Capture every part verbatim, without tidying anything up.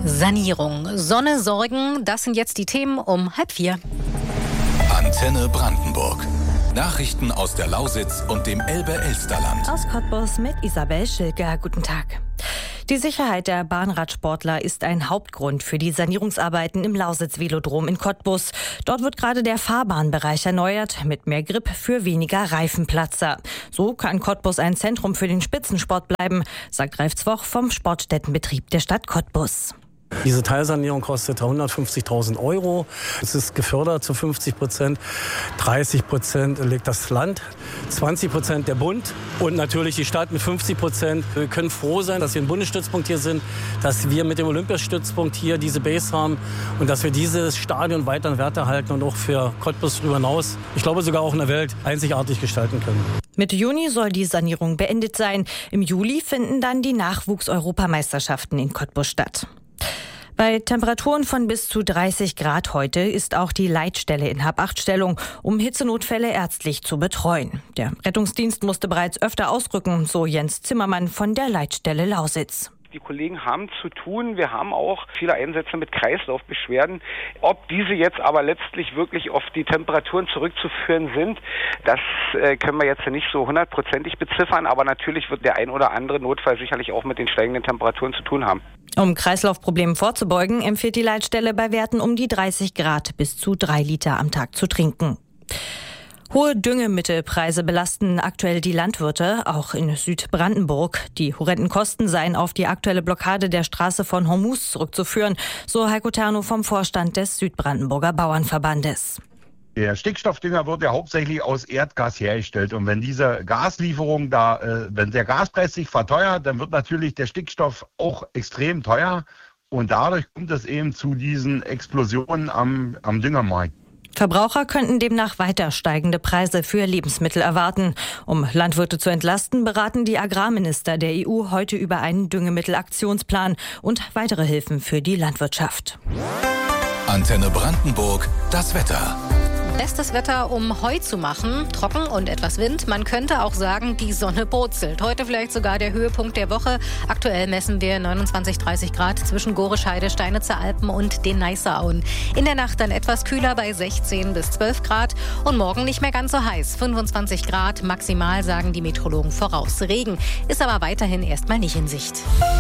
Sanierung, Sonne, Sorgen, das sind jetzt die Themen um halb vier. Antenne Brandenburg. Nachrichten aus der Lausitz und dem Elbe-Elsterland. Aus Cottbus mit Isabel Schilger. Guten Tag. Die Sicherheit der Bahnradsportler ist ein Hauptgrund für die Sanierungsarbeiten im Lausitz-Velodrom in Cottbus. Dort wird gerade der Fahrbahnbereich erneuert, mit mehr Grip für weniger Reifenplatzer. So kann Cottbus ein Zentrum für den Spitzensport bleiben, sagt Ralf Zwoch vom Sportstättenbetrieb der Stadt Cottbus. Diese Teilsanierung kostet hundertfünfzigtausend Euro. Es ist gefördert zu fünfzig Prozent. dreißig Prozent legt das Land, zwanzig Prozent der Bund und natürlich die Stadt mit fünfzig Prozent. Wir können froh sein, dass wir ein Bundesstützpunkt hier sind, dass wir mit dem Olympiastützpunkt hier diese Base haben und dass wir dieses Stadion weiter in Werte halten und auch für Cottbus darüber hinaus, ich glaube sogar auch in der Welt, einzigartig gestalten können. Mitte Juni soll die Sanierung beendet sein. Im Juli finden dann die Nachwuchs-Europameisterschaften in Cottbus statt. Bei Temperaturen von bis zu dreißig Grad heute ist auch die Leitstelle in Hab-acht-Stellung, um Hitzenotfälle ärztlich zu betreuen. Der Rettungsdienst musste bereits öfter ausrücken, so Jens Zimmermann von der Leitstelle Lausitz. Die Kollegen haben zu tun. Wir haben auch viele Einsätze mit Kreislaufbeschwerden. Ob diese jetzt aber letztlich wirklich auf die Temperaturen zurückzuführen sind, das äh, können wir jetzt nicht so hundertprozentig beziffern. Aber natürlich wird der ein oder andere Notfall sicherlich auch mit den steigenden Temperaturen zu tun haben. Um Kreislaufproblemen vorzubeugen, empfiehlt die Leitstelle bei Werten um die dreißig Grad bis zu drei Liter am Tag zu trinken. Hohe Düngemittelpreise belasten aktuell die Landwirte, auch in Südbrandenburg. Die horrenden Kosten seien auf die aktuelle Blockade der Straße von Hormuz zurückzuführen, so Heiko Terno vom Vorstand des Südbrandenburger Bauernverbandes. Der Stickstoffdünger wird ja hauptsächlich aus Erdgas hergestellt. Und wenn diese Gaslieferung da, äh, wenn der Gaspreis sich verteuert, dann wird natürlich der Stickstoff auch extrem teuer. Und dadurch kommt es eben zu diesen Explosionen am, am Düngermarkt. Verbraucher könnten demnach weiter steigende Preise für Lebensmittel erwarten. Um Landwirte zu entlasten, beraten die Agrarminister der E U heute über einen Düngemittelaktionsplan und weitere Hilfen für die Landwirtschaft. Antenne Brandenburg, das Wetter. Bestes Wetter, um Heu zu machen. Trocken und etwas Wind. Man könnte auch sagen, die Sonne brutzelt. Heute vielleicht sogar der Höhepunkt der Woche. Aktuell messen wir neunundzwanzig, dreißig Grad zwischen Gorescheide, Steinitzer Alpen und den Neisserauen. In der Nacht dann etwas kühler bei sechzehn bis zwölf Grad. Und morgen nicht mehr ganz so heiß. fünfundzwanzig Grad maximal, sagen die Meteorologen voraus. Regen ist aber weiterhin erstmal nicht in Sicht.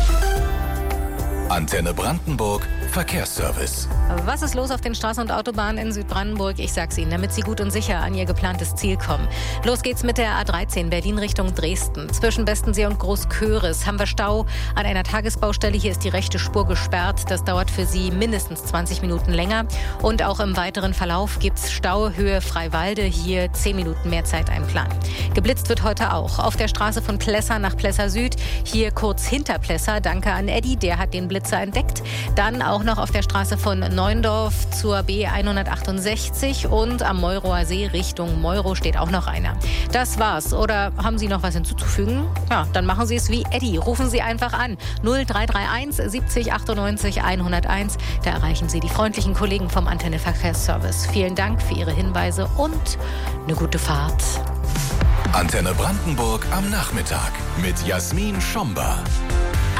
Antenne Brandenburg, Verkehrsservice. Was ist los auf den Straßen und Autobahnen in Südbrandenburg? Ich sag's Ihnen, damit Sie gut und sicher an Ihr geplantes Ziel kommen. Los geht's mit der A dreizehn Berlin Richtung Dresden. Zwischen Bestensee und Großköris haben wir Stau an einer Tagesbaustelle. Hier ist die rechte Spur gesperrt. Das dauert für Sie mindestens zwanzig Minuten länger. Und auch im weiteren Verlauf gibt's Stau Höhe Freiwalde. Hier zehn Minuten mehr Zeit einplanen. Geblitzt wird heute auch auf der Straße von Plessa nach Plessa Süd. Hier kurz hinter Plessa. Danke an Eddie, der hat den Blitzer entdeckt. Dann auch noch auf der Straße von Neuendorf zur B hundertachtundsechzig und am Meuroer See Richtung Meuro steht auch noch einer. Das war's. Oder haben Sie noch was hinzuzufügen? Ja, dann machen Sie es wie Eddie. Rufen Sie einfach an. null drei drei eins siebzig achtundneunzig hunderteins. Da erreichen Sie die freundlichen Kollegen vom Antenne Verkehrsservice. Vielen Dank für Ihre Hinweise und eine gute Fahrt. Antenne Brandenburg am Nachmittag mit Jasmin Schomber.